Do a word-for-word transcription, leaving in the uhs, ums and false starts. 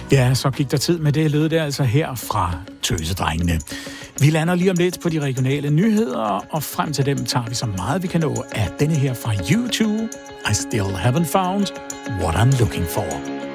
Ja, så gik der tid med det lød der altså her fra Tøsedrengene. Vi lander lige om lidt på de regionale nyheder, og frem til dem tager vi så meget vi kan nå af denne her fra U to. I still haven't found what I'm looking for.